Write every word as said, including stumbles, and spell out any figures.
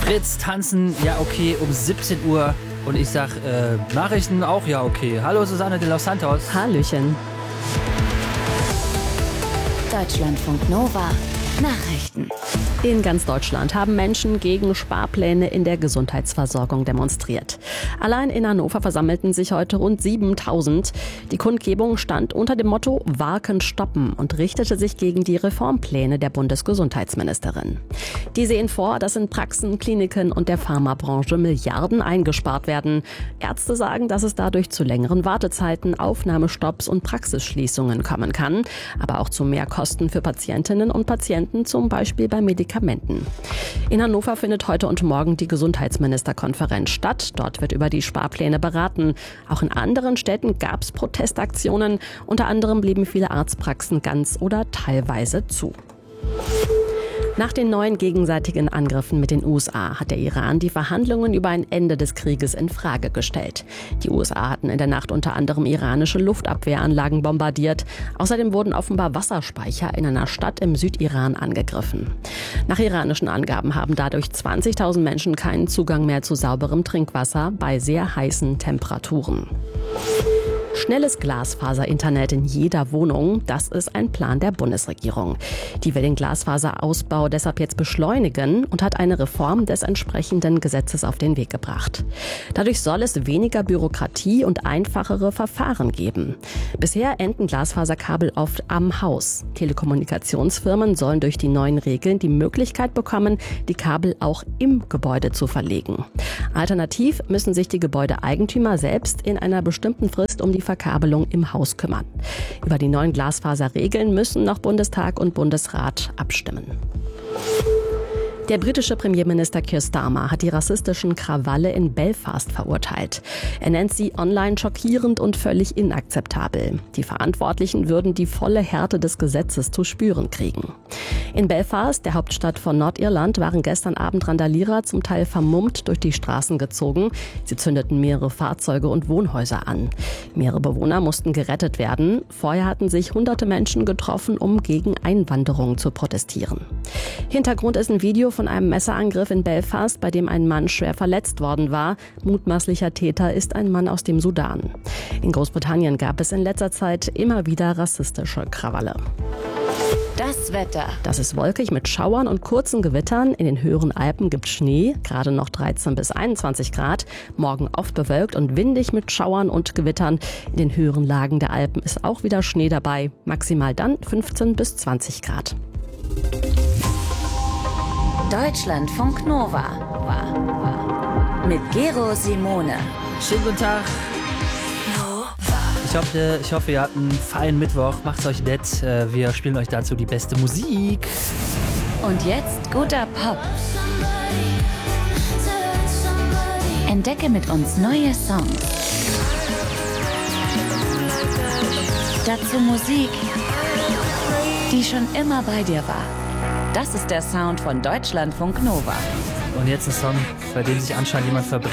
Fritz, tanzen, ja okay, um siebzehn Uhr. Und ich sag, äh, Nachrichten auch, ja okay. Hallo Susanne de los Santos. Hallöchen. Deutschlandfunk Nova. Nachrichten. In ganz Deutschland haben Menschen gegen Sparpläne in der Gesundheitsversorgung demonstriert. Allein in Hannover versammelten sich heute rund siebentausend. Die Kundgebung stand unter dem Motto Waken stoppen und richtete sich gegen die Reformpläne der Bundesgesundheitsministerin. Die sehen vor, dass in Praxen, Kliniken und der Pharmabranche Milliarden eingespart werden. Ärzte sagen, dass es dadurch zu längeren Wartezeiten, Aufnahmestopps und Praxisschließungen kommen kann, aber auch zu mehr Kosten für Patientinnen und Patienten, zum Beispiel bei Medikamenten. In Hannover findet heute und morgen die Gesundheitsministerkonferenz statt. Dort wird über die Sparpläne beraten. Auch in anderen Städten gab es Protestaktionen. Unter anderem blieben viele Arztpraxen ganz oder teilweise zu. Nach den neuen gegenseitigen Angriffen mit den U S A hat der Iran die Verhandlungen über ein Ende des Krieges in Frage gestellt. Die U S A hatten in der Nacht unter anderem iranische Luftabwehranlagen bombardiert. Außerdem wurden offenbar Wasserspeicher in einer Stadt im Südiran angegriffen. Nach iranischen Angaben haben dadurch zwanzigtausend Menschen keinen Zugang mehr zu sauberem Trinkwasser bei sehr heißen Temperaturen. Schnelles Glasfaser-Internet in jeder Wohnung, das ist ein Plan der Bundesregierung. Die will den Glasfaserausbau deshalb jetzt beschleunigen und hat eine Reform des entsprechenden Gesetzes auf den Weg gebracht. Dadurch soll es weniger Bürokratie und einfachere Verfahren geben. Bisher enden Glasfaserkabel oft am Haus. Telekommunikationsfirmen sollen durch die neuen Regeln die Möglichkeit bekommen, die Kabel auch im Gebäude zu verlegen. Alternativ müssen sich die Gebäudeeigentümer selbst in einer bestimmten Frist um die Verkabelung im Haus kümmern. Über die neuen Glasfaserregeln müssen noch Bundestag und Bundesrat abstimmen. Der britische Premierminister Keir Starmer hat die rassistischen Krawalle in Belfast verurteilt. Er nennt sie online schockierend und völlig inakzeptabel. Die Verantwortlichen würden die volle Härte des Gesetzes zu spüren kriegen. In Belfast, der Hauptstadt von Nordirland, waren gestern Abend Randalierer zum Teil vermummt durch die Straßen gezogen. Sie zündeten mehrere Fahrzeuge und Wohnhäuser an. Mehrere Bewohner mussten gerettet werden. Vorher hatten sich hunderte Menschen getroffen, um gegen Einwanderung zu protestieren. Hintergrund ist ein Video von einem Messerangriff in Belfast, bei dem ein Mann schwer verletzt worden war. Mutmaßlicher Täter ist ein Mann aus dem Sudan. In Großbritannien gab es in letzter Zeit immer wieder rassistische Krawalle. Das Wetter. Das ist wolkig mit Schauern und kurzen Gewittern. In den höheren Alpen gibt es Schnee, gerade noch dreizehn bis einundzwanzig Grad. Morgen oft bewölkt und windig mit Schauern und Gewittern. In den höheren Lagen der Alpen ist auch wieder Schnee dabei. Maximal dann fünfzehn bis zwanzig Grad. Deutschlandfunk Nova. Mit Gero Simone. Schönen guten Tag. Ich hoffe, ich hoffe, ihr habt einen feinen Mittwoch. Macht's euch nett. Wir spielen euch dazu die beste Musik. Und jetzt guter Pop. Entdecke mit uns neue Songs. Dazu Musik, die schon immer bei dir war. Das ist der Sound von Deutschlandfunk Nova. Und jetzt ein Song, bei dem sich anscheinend jemand verbrennt.